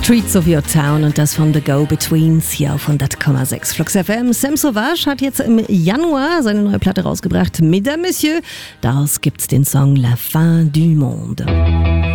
Streets of Your Town und das von The Go-Betweens hier auf 100,6 Flux FM. Sam Sauvage hat jetzt im Januar seine neue Platte rausgebracht, Mesdames, Messieurs. Daraus gibt's den Song La Fin du Monde.